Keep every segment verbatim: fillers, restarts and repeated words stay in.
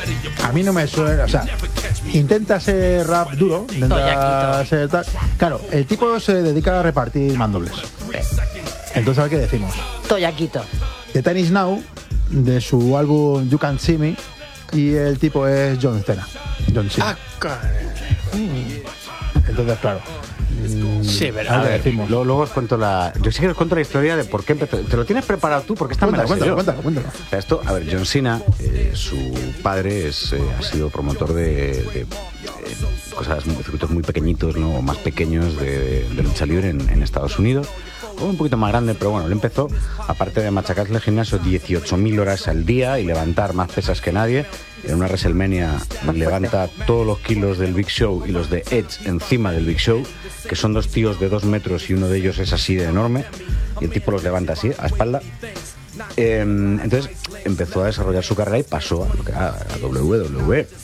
a mí no me suena, o sea, intenta ser rap duro, intenta ser tal. Claro, el tipo se dedica a repartir mandobles. Entonces, a ver qué decimos. Toyaquito. The Time Is Now, de su álbum You Can't See Me, y el tipo es John Cena. John Cena. Ah, Entonces, claro. Sí, pero a ver, luego, luego os cuento la. Yo sí que os cuento la historia de por qué empezó. ¿Te lo tienes preparado tú? Porque esta me la sé yo. Cuéntalo, cuéntalo. O sea, esto, a ver, John Cena, eh, su padre es, eh, ha sido promotor de, de eh, cosas, de circuitos muy pequeñitos, ¿no? O más pequeños de, de lucha libre en, en Estados Unidos. O un poquito más grande, pero bueno, él empezó, aparte de machacarle el gimnasio dieciocho mil horas al día y levantar más pesas que nadie. En una WrestleMania levanta todos los kilos del Big Show y los de Edge encima del Big Show, que son dos tíos de dos metros y uno de ellos es así de enorme, y el tipo los levanta así, a espalda. Eh, entonces empezó a desarrollar su carrera y pasó a, lo que era a doble u doble u E.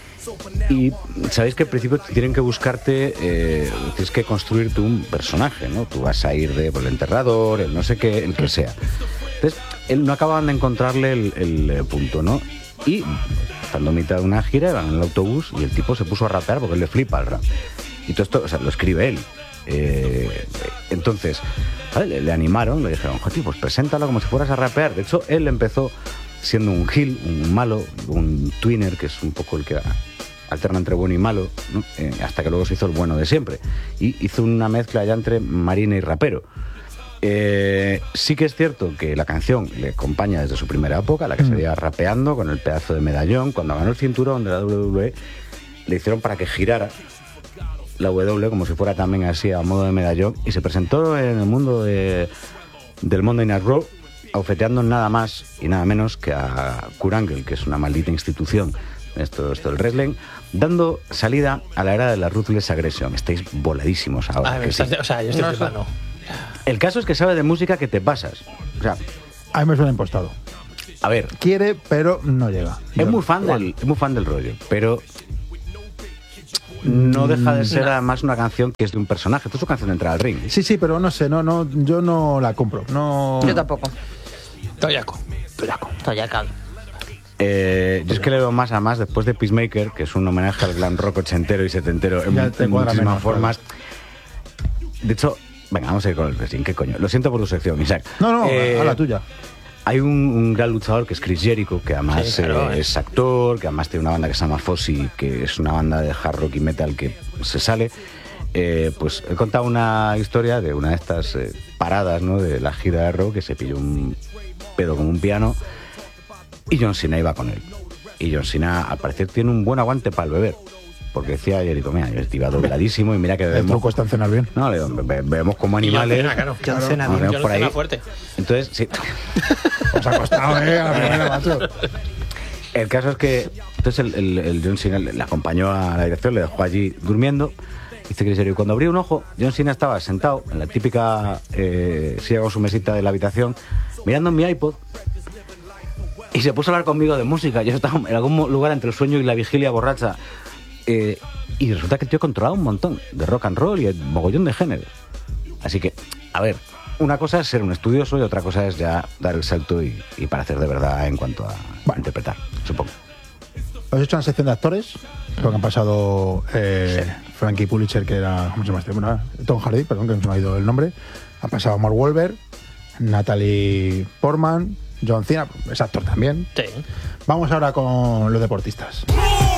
Y sabéis que al principio tienen que buscarte, eh, tienes que construirte un personaje, ¿no? Tú vas a ir de por el enterrador, el no sé qué, el que sea. Entonces, él no acababan de encontrarle el, el punto, ¿no? Y estando a mitad de una gira, iban en el autobús y el tipo se puso a rapear porque él le flipa el rap. Y todo esto, o sea, lo escribe él. Eh, entonces, ¿vale? le, le animaron, le dijeron, joder, pues preséntalo como si fueras a rapear. De hecho, él empezó siendo un heel, un malo, un twinner, que es un poco el que alterna entre bueno y malo, ¿no? eh, hasta que luego se hizo el bueno de siempre. Y hizo una mezcla ya entre marine y rapero. Eh, sí que es cierto que la canción le acompaña desde su primera época, la que salía rapeando con el pedazo de medallón. Cuando ganó el cinturón de la doble u doble u E, le hicieron para que girara la W como si fuera también así a modo de medallón, y se presentó en el mundo de, del Monday Night Raw, aufeteando nada más y nada menos que a Kurt Angle, que es una maldita institución esto, esto del wrestling, dando salida a la era de la Ruthless Aggression. Estáis voladísimos ahora. Ah, que estás sí. de, o sea, yo estoy No, flipando. El caso es que sabe de música que te pasas. O sea, A mí me suena impostado. a ver, Quiere, pero no llega. es muy fan del, es muy fan del rollo, pero no deja de ser además una canción que es de un personaje. Esto es una canción de entrar al ring. Sí, sí, pero no sé, no, no, yo no la compro. No. Yo tampoco. Toyaco. Toyaco. Toyacal. Eh, yo es que le veo más a más después de Peacemaker, que es un homenaje al glam rock ochentero y setentero en, Ya te en cuadra muchísimas menos, formas. De hecho, venga, vamos a ir con el wrestling. ¿Qué coño? Lo siento por tu sección, Isaac. No, no, Eh, a la tuya. Hay un, un gran luchador que es Chris Jericho, que además Sí, claro, eh, es actor, que además tiene una banda que se llama Fozzy, que es una banda de hard rock y metal que se sale. Eh, pues he contado una historia de una de estas eh, paradas, ¿no? De la gira de rock, que se pilló un pedo con un piano y John Cena iba con él. Y John Cena, al parecer, tiene un buen aguante para el beber. Porque decía Jericho, mira, yo iba dobladísimo y mira que El bebemos. truco está en cenar bien. No, le digo, be- bebemos como animales. Y John Cena, claro. John Cena, Nos vemos John por ahí. Cena fuerte. Entonces, sí. Os ha costado, ¿eh? A la primera, macho. El caso es que entonces el, el, el John Cena le acompañó a la dirección, le dejó allí durmiendo. Dice Chris Jericho, cuando abrí un ojo, John Cena estaba sentado en la típica eh, silla con su mesita de la habitación, mirando en mi iPod, y se puso a hablar conmigo de música. Yo estaba en algún lugar entre el sueño y la vigilia borracha. Eh, y resulta que el tío controlaba un montón de rock and roll y el mogollón de géneros. Así que, a ver, una cosa es ser un estudioso y otra cosa es ya dar el salto y, y parecer de verdad en cuanto a Bueno. interpretar, supongo. Os he hecho una sección de actores, porque han pasado eh, Frankie Pulitzer, que era, ¿cómo se llama este? Bueno, Tom Hardy, perdón, que no se me ha ido el nombre. Ha pasado Mark Wahlberg, Natalie Portman, John Cena, es actor también. Sí. Vamos ahora con los deportistas.